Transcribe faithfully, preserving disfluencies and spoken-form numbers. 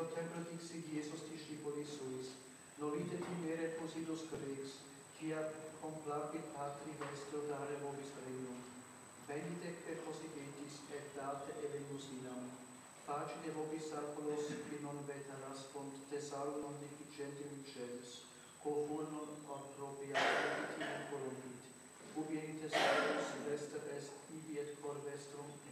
templo dixit Iesus discipulis suis, nolite timere posidus grex, quia complacit patri vestio dare vobis regnum. Venite que posigetis et date elemusinam. Facite vobis saculos, qui non veteras font thesauro non deficientim in celis, quo furnon appropria legitime colombit. Ubi in thesaurus vester est ibi et cor vestrum